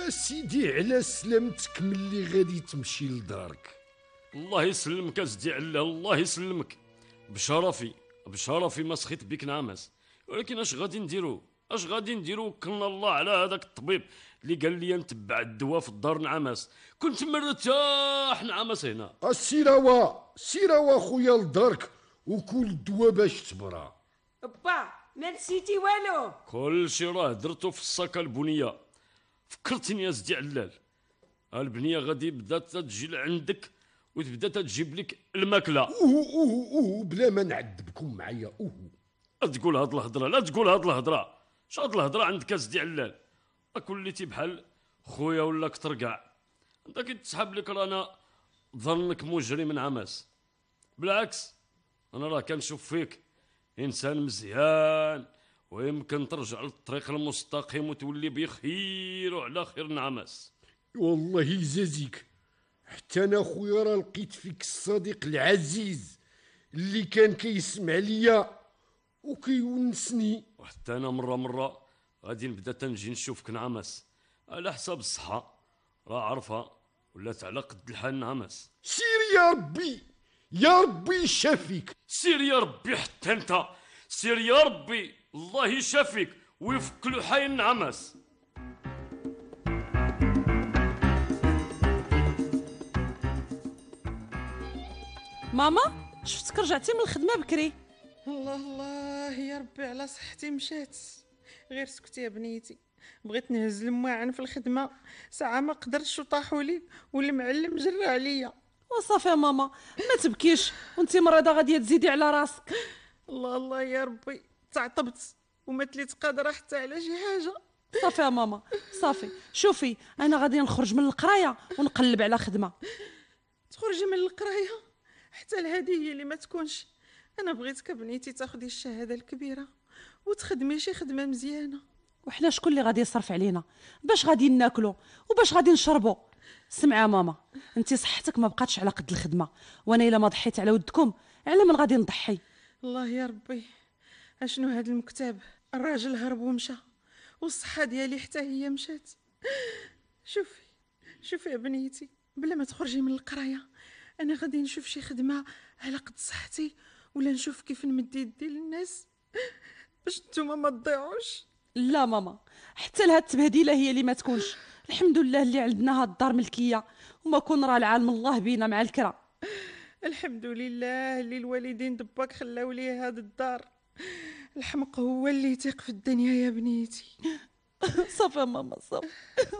سيدي على سلامتك ملي غادي تمشي لدارك. الله يسلمك اسدي علاه، الله يسلمك. بشرفي ما سخيت بك نعمس، ولكن اش غادي نديرو وكلنا الله على هذاك الطبيب اللي قال لي نتبع الدواء في الدار نعمس. كنت مرتاح نعمس هنا. سيروا خويا لدارك وكل الدواء باش تبرى. با ما نسيتي والو، كل شي راه درتو في الصاكه البنيه. فكرتني يا سيدي علال، البنيه غادي بدات تجي لعندك وتبدا تجيب لك الماكله. بلا ما نعذبكم معايا. لا تقول هاد الهضره، اش هاد الهضره عندك يا سيدي علال؟ راك وليتي بحال خويا ولا كتر كاع. انت كي تسحب لك رانا ظنك مجرم نعمس. بالعكس انا راه كنشوف فيك انسان مزيان، ويمكن ترجع للطريق المستقيم وتولي بخير وعلى خير نعمس. والله يجازيك، حتى انا خويا راه لقيت فيك الصديق العزيز اللي كان كيسمع ليا وكيونسني. وحتى انا مره غادي نبدا تنجي نشوفك نعمس على حساب الصحه، راه عارفها ولات على قد الحال نعمس. سير يا ربي يشافيك. سير يا ربي، حتى انت سير يا ربي، الله يشافيك ويفك له حي نعمس. ماما شفتك رجعتي من الخدمه بكري. الله يا ربي على صحتي مشات. غير سكتي يا بنيتي، بغيت نهز الماعن في الخدمه ساعه ما قدرتش وطاحوا لي والمعلم جرى عليا. وصافي يا ماما ما تبكيش، وانتي مريضه غادي تزيدي على راسك. الله يا ربي تعطبت وما تليت قادره حتى على شي حاجه. صافي يا ماما صافي. شوفي انا غادي نخرج من القرايه ونقلب على خدمه. تخرجي من القرايه حتى لهذه هي اللي ما تكونش. انا بغيتك بنيتي تاخدي الشهاده الكبيره وتخدمي شي خدمه مزيانه. وحنا شكون اللي غادي يصرف علينا؟ باش غادي ناكلو وباش غادي نشربو؟ سمعي يا ماما، انتي صحتك ما بقاتش على قد الخدمه، وانا الا ما ضحيت على ودكم على من غادي نضحي؟ الله يا ربي اشنو هاد المكتب، الراجل هرب ومشى والصحه ديالي حتى هي مشات. شوفي يا بنيتي، بلا ما تخرجي من القرايه انا غادي نشوف شي خدمه على قد صحتي، ولا نشوف كيف نمد يدي للناس باش نتوما ما تضيعوش. لا ماما، حتى لهاد التبهديله هي اللي ما تكونش. الحمد لله اللي عندنا هاد الدار ملكيه، وما كون راه العالم الله بينا مع الكرا. الحمد لله اللي الوالدين دباك خلاو لي هاد الدار. الحمق هو اللي يثيق في الدنيا يا بنيتي. صافي ماما صافي.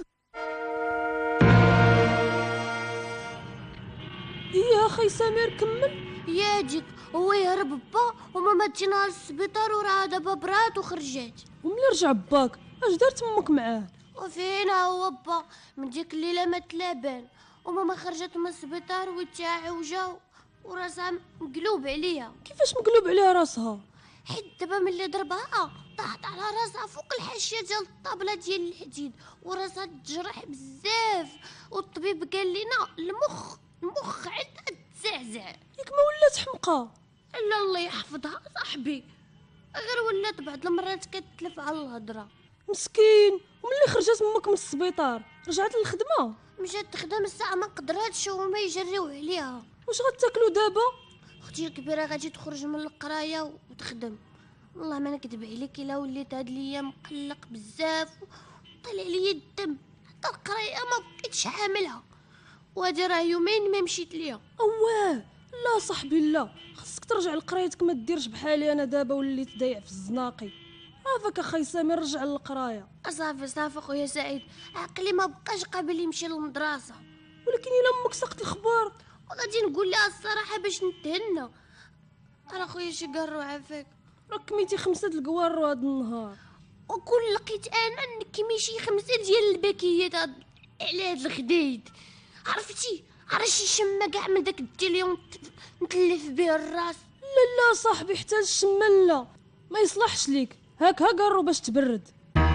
يا اخي سمير كمل. ياجيك هو يهرب با وماما تجينا للسبيطار وراه دابا برات وخرجات. وملي رجع باك اش دارت امك معاه؟ وفين هو با من ديك الليله ما تلابان، وماما خرجت من السبيطار وتعوجا وراسها مقلوب عليها. كيفاش مقلوب عليها راسها؟ حيت دابا ملي ضربها طاحت على راسها فوق الحاشيه ديال الطابله ديال الحديد وراسها تجرح بزاف، والطبيب قال لنا المخ عندها تزعزع. ياك ما ولات حمقى؟ لا الله يحفظها صاحبي، غير ولات بعض المرات كتلف على الهضره. مسكين. وملي خرجت امك من السبيطار رجعت للخدمه؟ مشات تخدم الساعه ما قدراتش وهما يجريو عليها. واش غتاكلوا دابا؟ اختي الكبيره غادي تخرج من القرايه وتخدم. والله ما نكذب عليك الا وليت هاد الايام مقلق بزاف وطلع لي الدم، حتى القرايه ما بقيتش حاملها، وهادي راه يومين ما مشيت ليها. اواه لا صاحبي لا، خصك ترجع لقرايتك، ما ديرش بحالي انا دابا وليت ضايع في الزناقي. عافاك اخي سامر رجع للقرايه. صافي خويا سعيد، عقلي ما بقاش قابل يمشي للمدرسه. ولكن الا امك ساقت الخبار وغادي نقول لها الصراحه باش نتهنى. راه خويا شي قارو عافاك، راك كميتي 5 د القوارو هاد النهار، وكل لقيت انا نكمي شي 5 ديال الباكيات على هاد الخدايد. عرفتي شي شمه كاع من داك التليون نتلف به الراس. لا صاحبي حتى الشمه لا، ما يصلحش ليك، هاك قارو باش تبرد.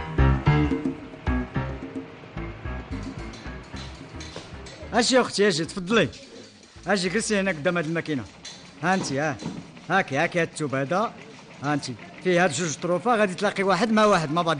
اش يا اختي اجي تفضلي، اجي جلسي هنا قدام هاد الماكينه. ها انت هاكي هاد التوب هذا، ها انت فيه هاد 2 طروفه غادي تلاقي واحد مع واحد مع بعض.